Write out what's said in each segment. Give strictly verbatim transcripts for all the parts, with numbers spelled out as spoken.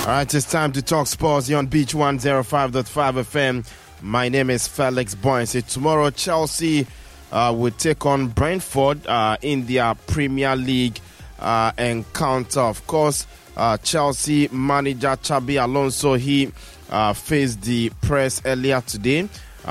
All right, it's time to talk sports here on Beach one oh five point five F M. My name is Felix Boyce. Tomorrow, Chelsea uh, will take on Brentford uh, in their Premier League uh, encounter. Of course, uh, Chelsea manager Xabi Alonso, he uh, faced the press earlier today,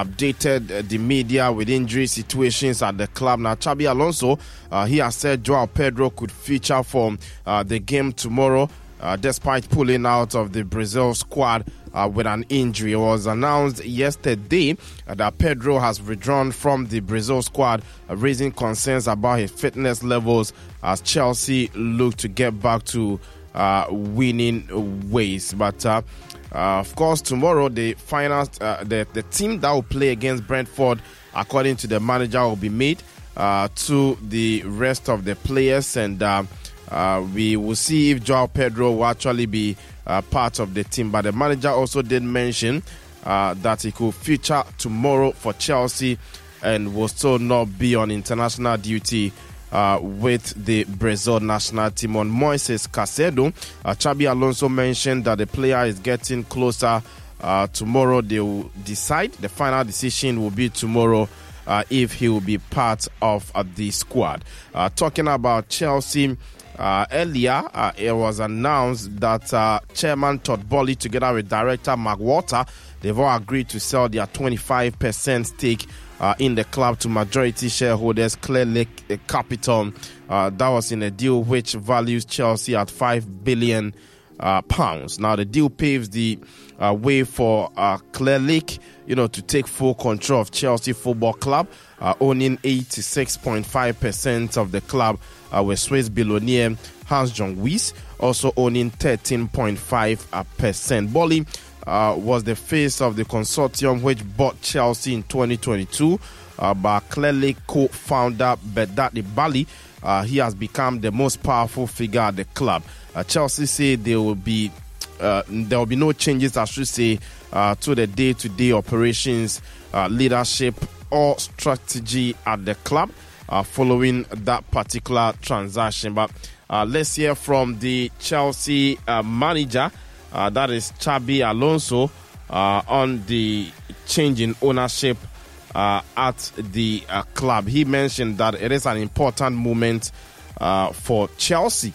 updated the media with injury situations at the club. Now, Xabi Alonso, uh, he has said Joao Pedro could feature for uh, the game tomorrow. Uh, despite pulling out of the Brazil squad uh, with an injury. It was announced yesterday uh, that Pedro has withdrawn from the Brazil squad, uh, raising concerns about his fitness levels as Chelsea look to get back to uh, winning ways. But uh, uh, of course, tomorrow the final, uh, the, the team that will play against Brentford, according to the manager, will be made uh, to the rest of the players, and uh, Uh, we will see if Joao Pedro will actually be uh, part of the team. But the manager also did mention uh, that he could feature tomorrow for Chelsea and will still not be on international duty uh, with the Brazil national team. On Moises Caicedo, uh, Xabi Alonso mentioned that the player is getting closer. Uh, tomorrow they will decide. The final decision will be tomorrow uh, if he will be part of uh, the squad. Uh, talking about Chelsea, Uh, earlier, uh, it was announced that uh, Chairman Todd Boehly, together with Director Mark Walter, they've all agreed to sell their twenty-five percent stake uh, in the club to majority shareholders Clear Lake Capital. Uh, that was in a deal which values Chelsea at five billion uh, pounds. Now, the deal paves the uh, way for uh, Clear Lake, you know, to take full control of Chelsea Football Club, uh, owning eighty-six point five percent of the club. Uh, with Swiss billionaire Hans-John Wyss also owning thirteen point five percent. Boehly uh, was the face of the consortium which bought Chelsea in twenty twenty-two. Uh, but Clear Lake co-founder Bedati Bali, uh, he has become the most powerful figure at the club. Uh, Chelsea say there will be uh, there will be no changes, I should say, uh, to the day-to-day operations, uh, leadership, or strategy at the club Uh, following that particular transaction. But uh, let's hear from the Chelsea uh, manager, uh, that is Xabi Alonso, uh, on the change in ownership uh, at the uh, club. He mentioned that it is an important moment uh, for Chelsea.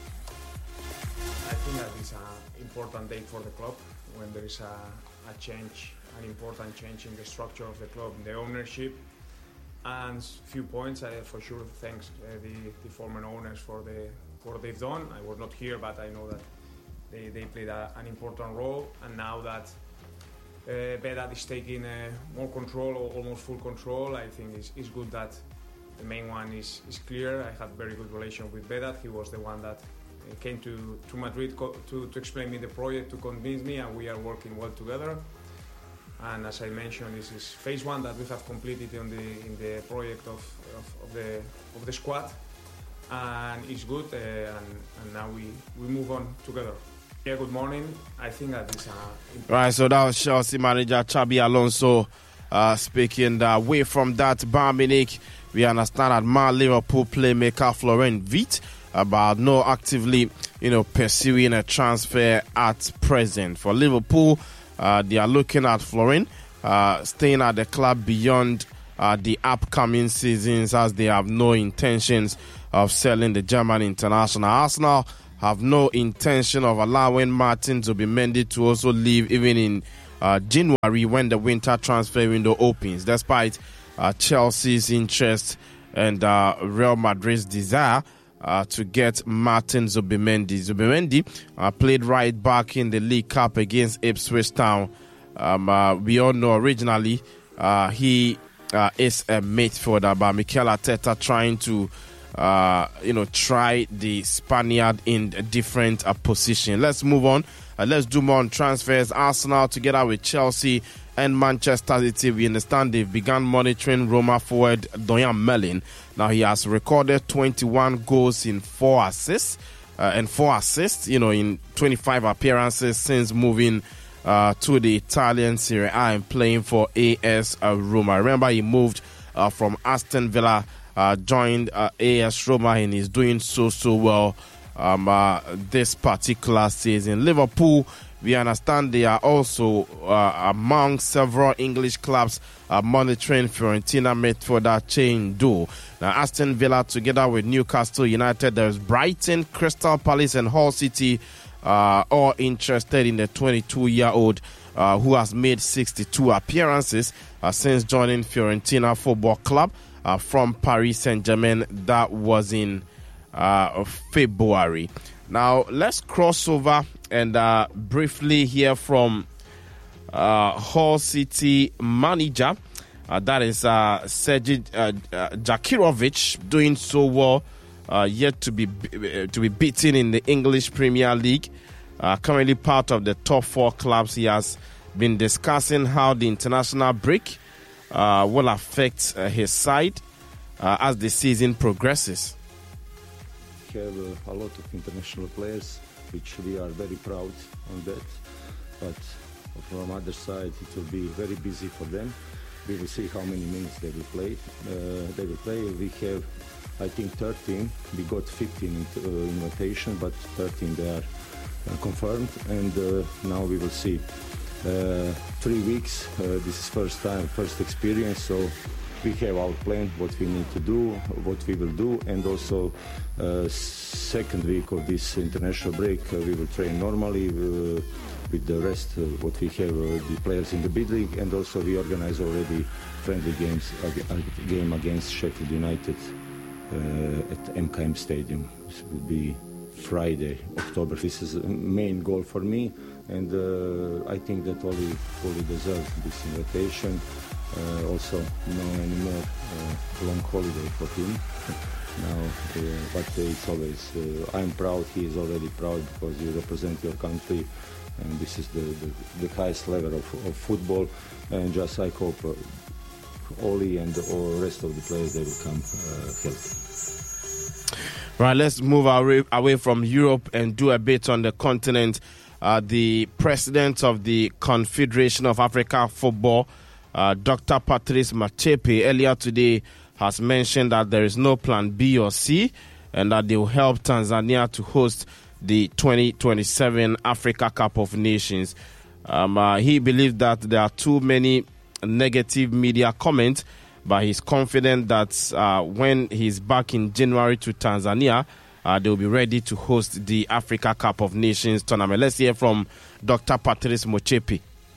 I think that it's an important day for the club when there is a, a change, an important change in the structure of the club, the ownership. And a few points, I for sure thanks uh, the, the former owners for the what they've done. I was not here, but I know that they, they played a, an important role. And now that uh, Vedat is taking uh, more control, or almost full control, I think it's, it's good that the main one is, is clear. I had very good relation with Vedat. He was the one that uh, came to, to Madrid co- to, to explain me the project, to convince me, and we are working well together. And as I mentioned, this is phase one that we have completed in the in the project of, of, of the of the squad, and it's good. Uh, and, and now we, we move on together. Yeah, good morning. I think that is a right. So that was Chelsea manager Xabi Alonso uh, speaking. Uh, away from that, Bayern Munich, we understand that Man Liverpool playmaker Florian Wirtz about no actively, you know, pursuing a transfer at present for Liverpool. Uh, they are looking at Florian uh, staying at the club beyond uh, the upcoming seasons, as they have no intentions of selling the German international. Arsenal have no intention of allowing Martin Zubimendi to also leave even in uh, January when the winter transfer window opens, despite uh, Chelsea's interest and uh, Real Madrid's desire Uh, to get Martin Zubimendi. Zubimendi uh, played right back in the League Cup against Ipswich Town. Um, uh, we all know originally uh, he uh, is a midfielder, but Mikel Arteta trying to uh, you know, try the Spaniard in a different uh, position. Let's move on. Uh, let's do more on transfers. Arsenal, together with Chelsea and Manchester City, we understand they've begun monitoring Roma forward Doyan Mellin. Now, he has recorded twenty-one goals in four assists, uh, and four assists, you know, in twenty-five appearances since moving uh, to the Italian Serie A and playing for A S Roma. Remember, he moved uh, from Aston Villa, uh, joined uh, A S Roma, and he's doing so, so well um, uh, this particular season. Liverpool, we understand they are also uh, among several English clubs uh, monitoring Fiorentina midfielder Chain Do. Now, Aston Villa, together with Newcastle United, there's Brighton, Crystal Palace, and Hull City, uh, all interested in the twenty-two-year-old uh, who has made sixty-two appearances uh, since joining Fiorentina Football Club uh, from Paris Saint-Germain. That was in uh, February. Now, let's cross over and uh, briefly hear from uh, Hull City manager. Uh, that is uh, Sergej uh, uh, Jakirovic, doing so well, uh, yet to be uh, to be beaten in the English Premier League. Uh, currently part of the top four clubs. He has been discussing how the international break uh, will affect uh, his side uh, as the season progresses. We have uh, a lot of international players, which we are very proud on that. But from other side, it will be very busy for them. We will see how many minutes they will play. Uh, they will play. We have, I think, thirteen. We got fifteen uh, invitation, but thirteen they are uh, confirmed. And uh, now we will see. Uh, three weeks. Uh, this is first time, first experience. So we have our plan, what we need to do, what we will do, and also uh, second week of this international break, uh, we will train normally uh, with the rest, uh, what we have, uh, the players in the bid league, and also we organize already friendly games, a, a game against Sheffield United uh, at M K M Stadium. This will be Friday, October. This is a main goal for me, and uh, I think that Oli fully deserves this invitation. Uh, also, no anymore uh, long holiday for him now, uh, but it's always, uh, I'm proud, he is already proud because you represent your country, and this is the, the, the highest level of, of football, and just I hope uh, Oli and the all rest of the players, they will come uh, healthy. Right, let's move away, away from Europe and do a bit on the continent. Uh, the president of the Confederation of Africa Football, Uh, Doctor Patrice Motsepe, earlier today has mentioned that there is no plan B or C and that they will help Tanzania to host the twenty twenty-seven Africa Cup of Nations. Um, uh, he believes that there are too many negative media comments, but he's confident that uh, when he's back in January to Tanzania, uh, they will be ready to host the Africa Cup of Nations tournament. Let's hear from Doctor Patrice Motsepe.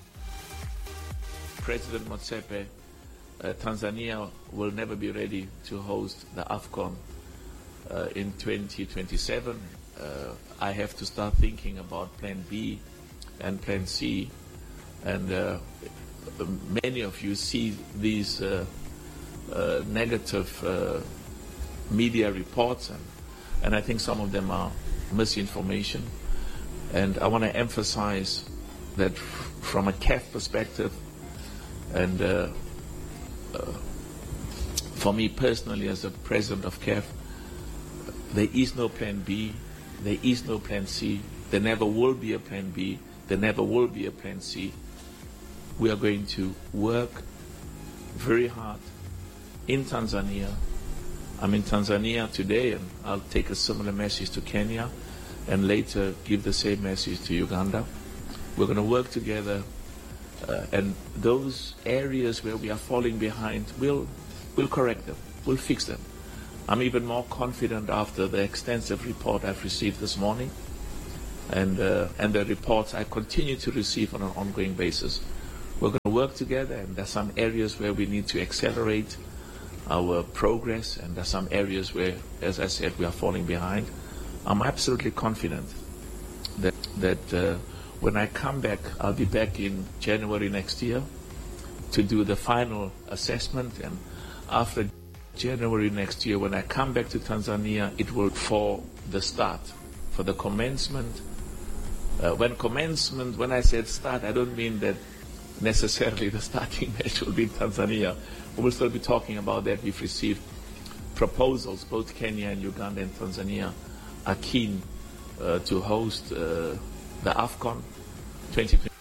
President Motsepe, uh, Tanzania will never be ready to host the AFCON uh, in twenty twenty-seven. Uh, I have to start thinking about Plan B and Plan C, and uh, many of you see these uh, uh, negative uh, media reports, and, and I think some of them are misinformation. And I want to emphasize that f- from a C A F perspective, and uh, uh, for me personally as a president of C A F, there is no plan B, there is no plan C, there never will be a plan B, there never will be a plan C. We are going to work very hard in Tanzania. I'm in Tanzania today, and I'll take a similar message to Kenya and later give the same message to Uganda. We're going to work together. Uh, and those areas where we are falling behind, we'll, we'll correct them, we'll fix them. I'm even more confident after the extensive report I've received this morning and, uh, and the reports I continue to receive on an ongoing basis. We're going to work together, and there's some areas where we need to accelerate our progress, and there's some areas where, as I said, we are falling behind. I'm absolutely confident that, that uh, when I come back, I'll be back in January next year to do the final assessment, and after January next year, when I come back to Tanzania, it will for the start, for the commencement. Uh, when commencement, when I said start, I don't mean that necessarily the starting match will be in Tanzania. We will still be talking about that. We've received proposals, both Kenya and Uganda and Tanzania are keen uh, to host uh, the AFCON twenty twenty.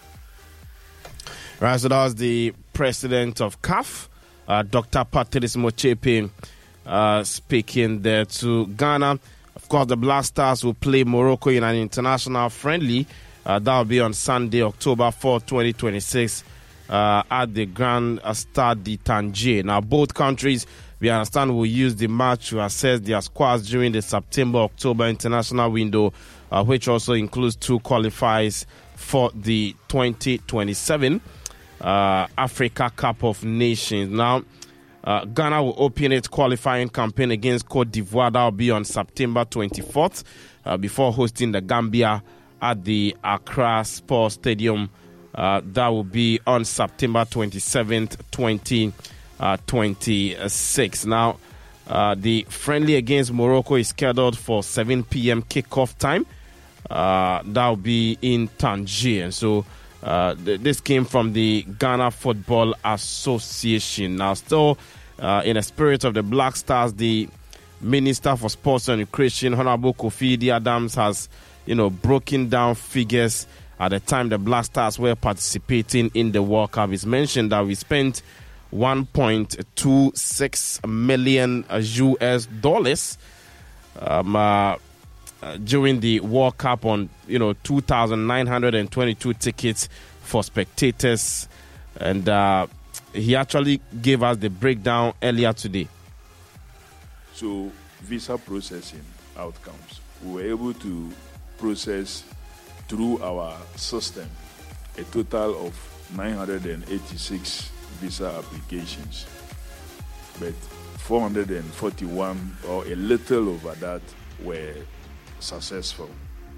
Right, so that was the president of C A F, uh, Doctor Patrice Motsepe, uh, speaking there to Ghana. Of course, the Black Stars will play Morocco in an international friendly. Uh, that will be on Sunday, October fourth, twenty twenty-six, uh, at the Grand Stade de Tangier. Now, both countries, we understand, will use the match to assess their squads during the September-October international window, uh, which also includes two qualifiers for the twenty twenty-seven uh, Africa Cup of Nations. Now, uh, Ghana will open its qualifying campaign against Cote d'Ivoire. That will be on September twenty-fourth, uh, before hosting the Gambia at the Accra Sports Stadium. Uh, that will be on September twenty-seventh, twenty twenty-six. Now, uh, the friendly against Morocco is scheduled for seven p.m. kickoff time. Uh, that will be in Tangier. So, uh, th- this came from the Ghana Football Association. Now, still uh, in the spirit of the Black Stars, the Minister for Sports and Recreation, Honorable Kofi Adams, has, you know, broken down figures at the time the Black Stars were participating in the World Cup. It's mentioned that we spent one point two six million U S dollars um, uh, uh, during the World Cup on, you know, two thousand nine hundred twenty-two tickets for spectators. And uh, he actually gave us the breakdown earlier today. So, visa processing outcomes. We were able to process through our system a total of nine hundred eighty-six visa applications, but four hundred forty-one, or a little over that, were successful.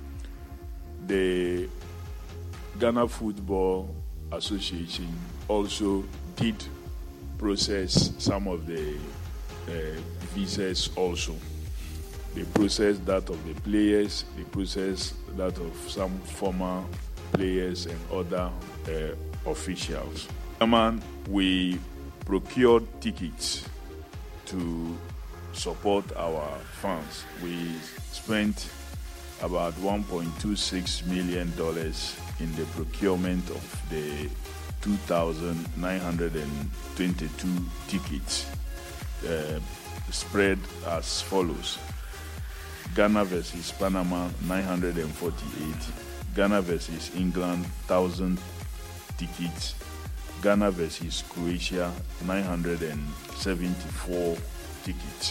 The Ghana Football Association also did process some of the uh, visas also. They processed that of the players, they processed that of some former players and other uh, officials. Man, we procured tickets to support our fans. We spent about one point two six million dollars in the procurement of the two thousand nine hundred twenty-two tickets, uh, spread as follows. Ghana versus Panama, nine hundred forty-eight. Ghana versus England, one thousand tickets. Ghana versus Croatia, nine hundred seventy-four tickets.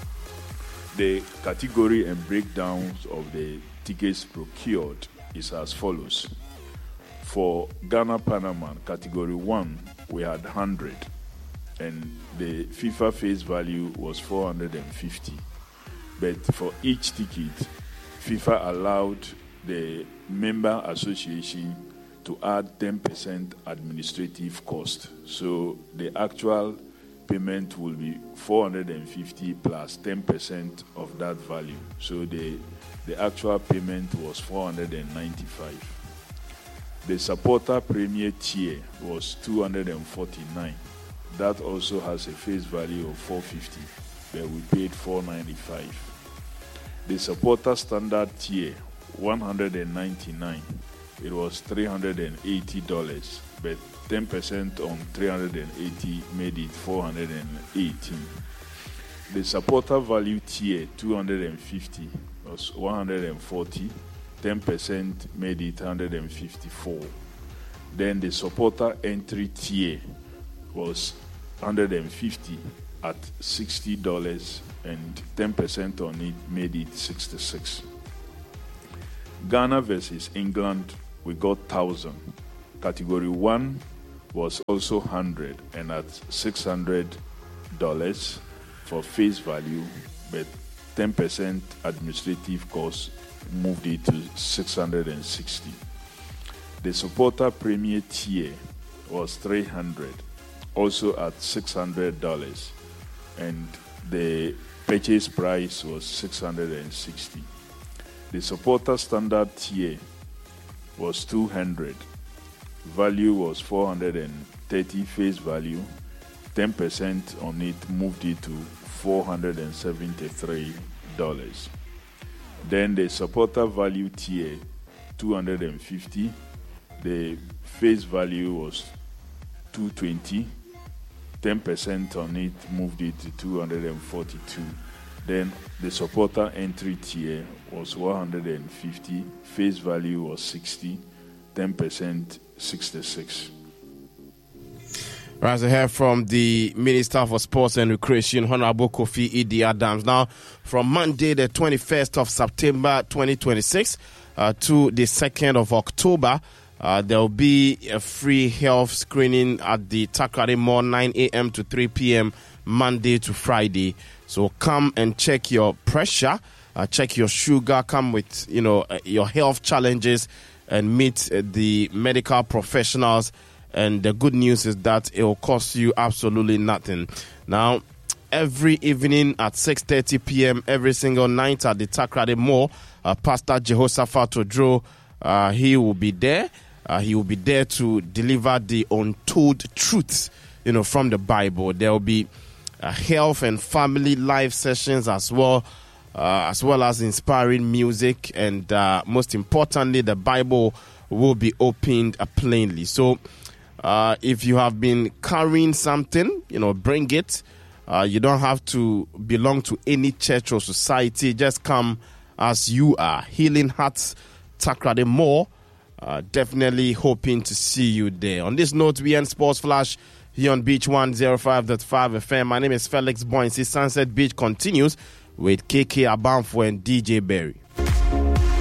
The category and breakdowns of the tickets procured is as follows. For Ghana Panama, category one, we had one hundred, and the FIFA face value was four hundred fifty. But for each ticket, FIFA allowed the member association to add ten percent administrative cost. So the actual payment will be four hundred fifty plus ten percent of that value. So the, the actual payment was four hundred ninety-five. The supporter premier tier was two hundred forty-nine. That also has a face value of four hundred fifty, but we paid four hundred ninety-five. The supporter standard tier, one hundred ninety-nine. It was three hundred eighty dollars, but ten percent on three hundred eighty made it four hundred eighteen. The supporter value tier, two hundred fifty, was one hundred forty. ten percent made it one hundred fifty-four. Then the supporter entry tier was one hundred fifty at sixty dollars, and ten percent on it made it sixty-six. Ghana versus England, we got one thousand. Category one was also one hundred, and at six hundred dollars for face value, but ten percent administrative cost moved it to six hundred sixty. The supporter premier tier was three hundred, also at six hundred dollars, and the purchase price was six hundred sixty. The supporter standard tier was two hundred. Value was four hundred thirty face value. ten percent on it moved it to four hundred seventy-three dollars. Then the supporter value tier, two hundred fifty. The face value was two hundred twenty. ten percent on it moved it to two hundred forty-two Then the supporter entry tier was one hundred fifty, face value was sixty, ten percent sixty-six. Rise ahead from the Minister for Sports and Recreation, Honorable Kofi Idi Adams. Now, from Monday, the twenty-first of September, twenty twenty-six, uh, to the second of October, uh, there will be a free health screening at the Takoradi Mall, nine a.m. to three p.m., Monday to Friday. So come and check your pressure, uh, check your sugar, come with, you know, uh, your health challenges and meet uh, the medical professionals. And the good news is that it will cost you absolutely nothing. Now, every evening at six thirty p.m., every single night at the Takoradi Mall, uh, Pastor Jehoshaphat Odro, uh, he will be there. Uh, he will be there to deliver the untold truths, you know, from the Bible. There will be uh, health and family life sessions as well, uh, as well as inspiring music. And uh, most importantly, the Bible will be opened uh, plainly. So, Uh, if you have been carrying something, you know, bring it. Uh, you don't have to belong to any church or society. Just come as you are. Healing Hearts, Takoradi Mall. Uh, definitely hoping to see you there. On this note, we end Sports Flash here on Beach one oh five point five F M. My name is Felix Boyce. Sunset Beach continues with K K Abamfo and D J Berry.